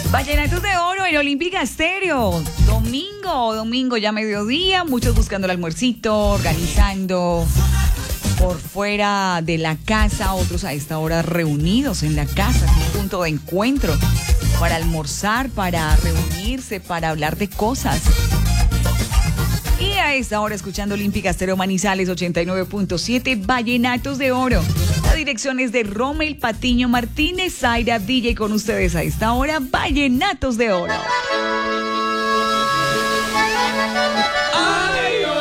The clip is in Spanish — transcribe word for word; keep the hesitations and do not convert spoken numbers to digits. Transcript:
Vallenatos de Oro en Olímpica Estéreo. Domingo, domingo ya mediodía, muchos buscando el almuercito, organizando por fuera de la casa, otros a esta hora reunidos en la casa, es un punto de encuentro para almorzar, para reunirse, para hablar de cosas. Y a esta hora escuchando Olímpica Estéreo Manizales ochenta y nueve punto siete, Vallenatos de Oro. La dirección es de Rommel Patiño Martínez, Zaira D J con ustedes a esta hora, Vallenatos de Oro. Ay,